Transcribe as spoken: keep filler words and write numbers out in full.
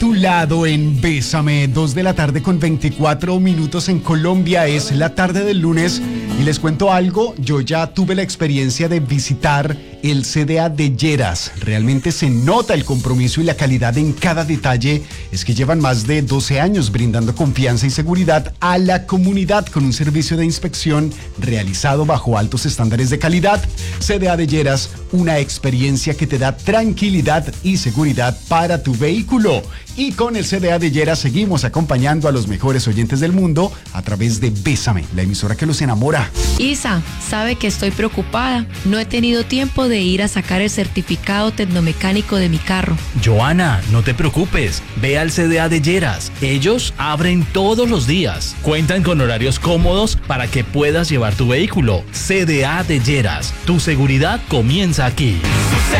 Tu lado en Bésame, dos de la tarde con veinticuatro minutos en Colombia, es la tarde del lunes y les cuento algo, yo ya tuve la experiencia de visitar el C D A de Lleras, realmente se nota el compromiso y la calidad en cada detalle, es que llevan más de doce años brindando confianza y seguridad a la comunidad con un servicio de inspección realizado bajo altos estándares de calidad. C D A de Lleras, una experiencia que te da tranquilidad y seguridad para tu vehículo. Y con el C D A de Lleras seguimos acompañando a los mejores oyentes del mundo a través de Bésame, la emisora que los enamora. Isa, sabe que estoy preocupada. No he tenido tiempo de ir a sacar el certificado tecnomecánico de mi carro. Joana, no te preocupes. Ve al C D A de Lleras. Ellos abren todos los días. Cuentan con horarios cómodos para que puedas llevar tu vehículo. C D A de Lleras. Tu seguridad comienza aquí.